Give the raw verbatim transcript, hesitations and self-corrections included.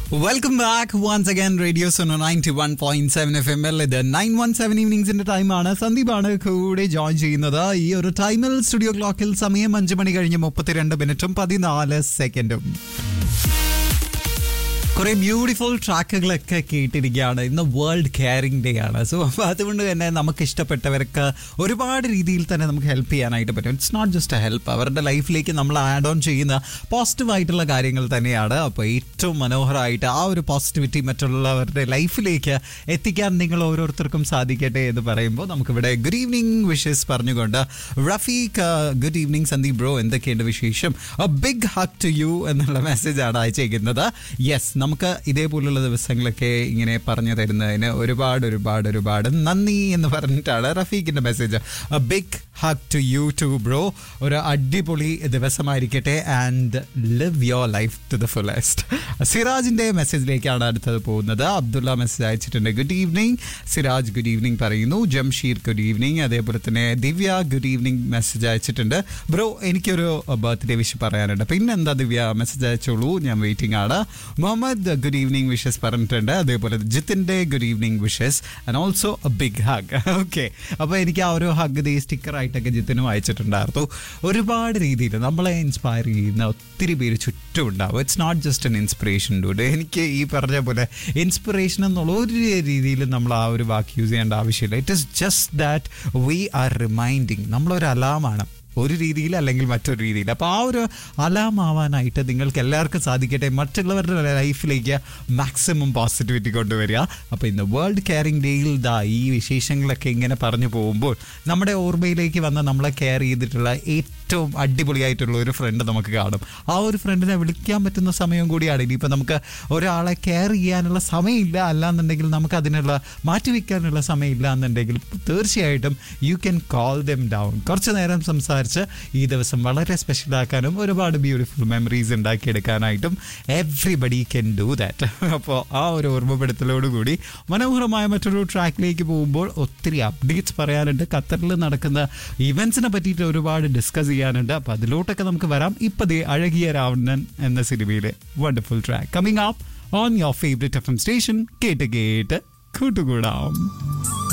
Welcome back once again, Radio Sono ninety-one point seven F M L. ഇത് nine one seven ഈവനിങ്സിന്റെ ടൈമാണ്. സന്ദീപാണ് കൂടെ join ചെയ്യുന്നത്. ഈ ഒരു ടൈമിൽ സ്റ്റുഡിയോ ക്ലോക്കിൽ സമയം അഞ്ചു മണി കഴിഞ്ഞ് മുപ്പത്തിരണ്ട് മിനിറ്റും പതിനാല് സെക്കൻഡും. കുറെ ബ്യൂട്ടിഫുൾ ട്രാക്കുകളൊക്കെ കേട്ടിരിക്കുകയാണ്. ഇന്ന് വേൾഡ് കെയറിംഗ് ഡേ ആണ്. സോ അപ്പോൾ അതുകൊണ്ട് തന്നെ നമുക്ക് ഇഷ്ടപ്പെട്ടവർക്ക് ഒരുപാട് രീതിയിൽ തന്നെ നമുക്ക് ഹെൽപ്പ് ചെയ്യാനായിട്ട് പറ്റും. It's not just A help, അവരുടെ ലൈഫിലേക്ക് നമ്മൾ ആഡ് ഓൺ ചെയ്യുന്ന പോസിറ്റീവായിട്ടുള്ള കാര്യങ്ങൾ തന്നെയാണ്. അപ്പോൾ ഏറ്റവും മനോഹരമായിട്ട് ആ ഒരു പോസിറ്റിവിറ്റി മറ്റുള്ളവരുടെ ലൈഫിലേക്ക് എത്തിക്കാൻ നിങ്ങൾ ഓരോരുത്തർക്കും സാധിക്കട്ടെ എന്ന് പറയുമ്പോൾ നമുക്കിവിടെ ഗുഡ് ഈവനിങ് വിഷസ് പറഞ്ഞുകൊണ്ട് Rafeeq, good evening Sandeep bro, എന്തൊക്കെയുണ്ട് വിശേഷം, A big hug to you എന്നുള്ള മെസ്സേജാണ് അയച്ചേക്കുന്നത്. യെസ്, നമുക്ക് ഇതേപോലുള്ള ദിവസങ്ങളൊക്കെ ഇങ്ങനെ പറഞ്ഞു തരുന്നതിന് ഒരുപാട് ഒരുപാട് ഒരുപാട് നന്ദി എന്ന് പറഞ്ഞിട്ടാണ് റഫീഖിന്റെ message. A big hug to you to bro. ഒരു അടിപൊളി ദിവസമായിരിക്കട്ടെ and live your life to the fullest. സിറാജിന്റെ മെസ്സേജിലേക്കാണ് അടുത്തത് പോകുന്നത്. അബ്ദുള്ള മെസ്സേജ് അയച്ചിട്ടുണ്ട്. Good evening Siraj, good evening പറയുന്നു. Jamsheer good evening. അതേപോലെ തന്നെ ദിവ്യ ഗുഡ് ഈവനിങ് മെസ്സേജ് അയച്ചിട്ടുണ്ട്. ബ്രോ, എനിക്കൊരു ബർത്ത്ഡേ വിഷ് പറയാനുണ്ട്. പിന്നെന്താ ദിവ്യ, മെസ്സേജ് അയച്ചോളൂ, ഞാൻ വെയിറ്റിംഗ് ആണ്. മുഹമ്മദ് ഗുഡ് ഈവനിങ് വിഷസ് പറഞ്ഞിട്ടുണ്ട്. അതേപോലെ ജിത്തിന്റെ good evening wishes and also A big hug. Okay, അപ്പോൾ എനിക്ക് ആ ഒരു ഹഗ് ദേ സ്റ്റിക്കറായിട്ടൊക്കെ ജിത്തിനും അയച്ചിട്ടുണ്ടായിരുന്നു. ഒരുപാട് രീതിയിൽ നമ്മളെ ഇൻസ്പയർ ചെയ്യുന്ന ഒത്തിരി പേര് ചുറ്റും ഉണ്ടാവും. It's not just an inspiration dude. എനിക്ക് ഈ പറഞ്ഞ പോലെ ഇൻസ്പിറേഷൻ എന്നുള്ള ഒരു രീതിയിൽ നമ്മൾ ആ ഒരു വാക്ക് യൂസ് ചെയ്യേണ്ട ആവശ്യമില്ല. It is just that we R reminding. നമ്മളൊരു അലാമാണ് ഒരു രീതിയിൽ അല്ലെങ്കിൽ മറ്റൊരു രീതിയിൽ. അപ്പോൾ ആ ഒരു അലാം ആവാനായിട്ട് നിങ്ങൾക്ക് എല്ലാവർക്കും സാധിക്കട്ടെ, മറ്റുള്ളവരുടെ ലൈഫിലേക്ക് മാക്സിമം പോസിറ്റിവിറ്റി കൊണ്ടുവരിക. അപ്പോൾ ഇന്ന് വേൾഡ് കെയറിംഗ് ഡേയിൽ ദാ ഈ വിശേഷങ്ങളൊക്കെ ഇങ്ങനെ പറഞ്ഞു പോകുമ്പോൾ നമ്മുടെ ഓർമ്മയിലേക്ക് വന്ന് നമ്മളെ കെയർ ചെയ്തിട്ടുള്ള ഏറ്റവും അടിപൊളിയായിട്ടുള്ള ഒരു ഫ്രണ്ട് നമുക്ക് കാണും. ആ ഒരു ഫ്രണ്ടിനെ വിളിക്കാൻ പറ്റുന്ന സമയം കൂടിയാണ്. ഇനിയിപ്പോൾ നമുക്ക് ഒരാളെ കെയർ ചെയ്യാനുള്ള സമയമില്ല അല്ലാന്നുണ്ടെങ്കിൽ, നമുക്ക് അതിനുള്ള മാറ്റിവെക്കാനുള്ള സമയമില്ല എന്നുണ്ടെങ്കിൽ തീർച്ചയായിട്ടും you can call them down. കുറച്ച് നേരം സംസാരിച്ച് ഈ ദിവസം വളരെ സ്പെഷ്യലാക്കാനും ഒരുപാട് beautiful memories ഉണ്ടാക്കിയെടുക്കാനായിട്ടും everybody can do that. അപ്പോൾ ആ ഒരു ഓർമ്മപ്പെടുത്തലോടുകൂടി മനോഹരമായ മറ്റൊരു ട്രാക്കിലേക്ക് പോകുമ്പോൾ ഒത്തിരി അപ്ഡേറ്റ്സ് പറയാനുണ്ട്. ഖത്തറിൽ നടക്കുന്ന ഇവൻറ്റ്സിനെ പറ്റിയിട്ട് ഒരുപാട് ഡിസ്കസ് ചെയ്യാനുണ്ട്. അപ്പോൾ അതിലോട്ടൊക്കെ നമുക്ക് വരാം. ഇപ്പോൾ ദേ അഴകിയ രാവണൻ എന്ന സിനിമയിലെ wonderful track coming up on your favourite F M station. കേട്ട് കേട്ട് കൂട്ടുകൂടാം.